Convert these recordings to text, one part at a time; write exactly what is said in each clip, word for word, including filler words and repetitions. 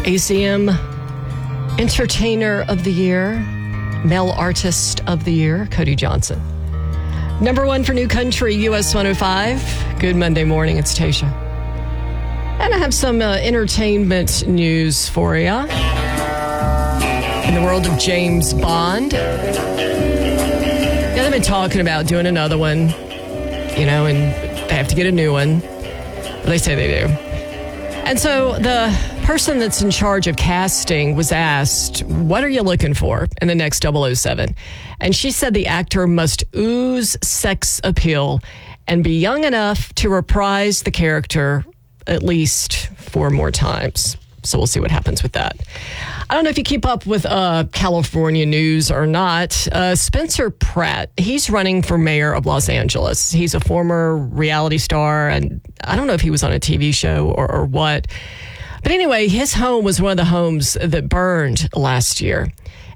A C M Entertainer of the Year, Male Artist of the Year, Cody Johnson. Number one for New Country, U S one oh five. Good Monday morning, it's Tasha. And I have some uh, entertainment news for you. In the world of James Bond. Yeah, they've been talking about doing another one, you know, and they have to get a new one. They say they do. And so the person that's in charge of casting was asked, what are you looking for in the next double oh seven? And she said the actor must ooze sex appeal and be young enough to reprise the character at least four more times. So we'll see what happens with that. I don't know if you keep up with uh, California news or not. Uh, Spencer Pratt, he's running for mayor of Los Angeles. He's a former reality star, and I don't know if he was on a T V show or, or what. But anyway, his home was one of the homes that burned last year.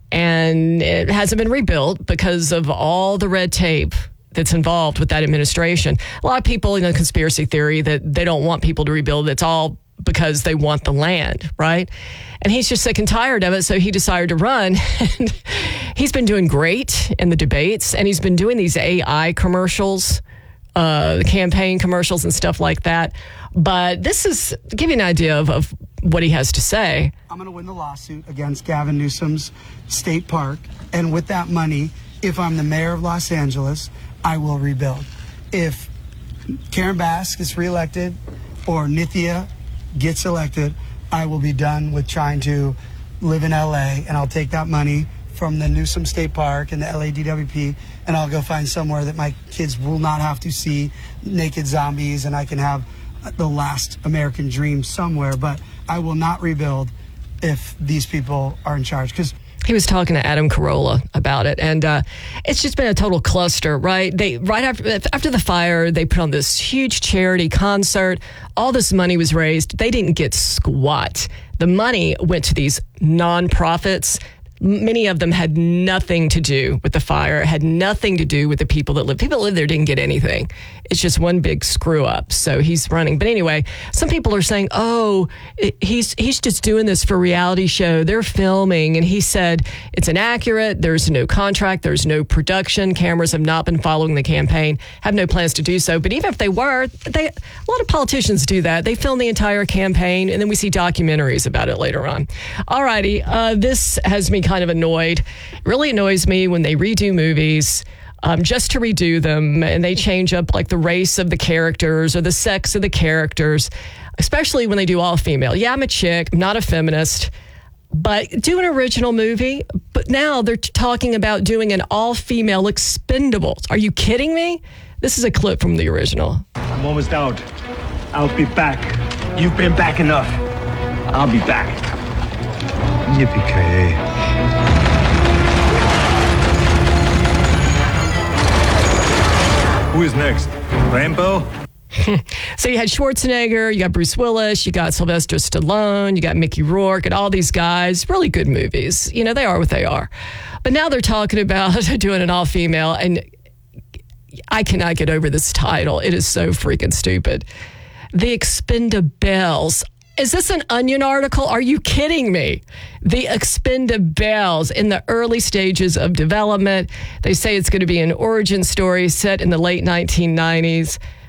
And it hasn't been rebuilt because of all the red tape that's involved with that administration. A lot of people in the conspiracy theory that they don't want people to rebuild. It's all because they want the land, right? And he's just sick and tired of it, so he decided to run. And he's been doing great in the debates, and he's been doing these A I commercials, uh, the campaign commercials and stuff like that. But this is, to give you an idea of, of what he has to say. I'm going to win the lawsuit against Gavin Newsom's State Park, and with that money, if I'm the mayor of Los Angeles, I will rebuild. If Karen Bass gets reelected or Nithya gets elected, I will be done with trying to live in L A, and I'll take that money from the Newsom State Park and the L A D W P, and I'll go find somewhere that my kids will not have to see naked zombies, and I can have the last American dream somewhere. But I will not rebuild if these people are in charge. Because he was talking to Adam Carolla about it, and uh, it's just been a total cluster, right? They right after after the fire, they put on this huge charity concert. All this money was raised. They didn't get squat. The money went to these nonprofits. Many of them had nothing to do with the fire. It had nothing to do with the people that lived. People that lived there didn't get anything. It's just one big screw up. So he's running. But anyway, some people are saying, oh, he's he's just doing this for a reality show. They're filming. And he said it's inaccurate. There's no contract. There's no production. Cameras have not been following the campaign, have no plans to do so. But even if they were, they a lot of politicians do that. They film the entire campaign, and then we see documentaries about it later on. All righty. Uh, this has me kind of annoyed. It really annoys me when they redo movies um, just to redo them, and they change up like the race of the characters or the sex of the characters, especially when they do all female. Yeah, I'm a chick, I'm not a feminist, but do an original movie. But now they're talking about doing an all-female Expendables. Are you kidding me? This is a clip from the original. I'm almost out. I'll be back. You've been back enough. I'll be back. Yippee-ki-yay. Who is next? Rambo? So you had Schwarzenegger, you got Bruce Willis, you got Sylvester Stallone, you got Mickey Rourke, and all these guys. Really good movies. You know, they are what they are. But now they're talking about doing an all-female, and I cannot get over this title. It is so freaking stupid. The Expendables. Is this an Onion article? Are you kidding me? The Expendables in the early stages of development. They say it's going to be an origin story set in the late nineteen nineties.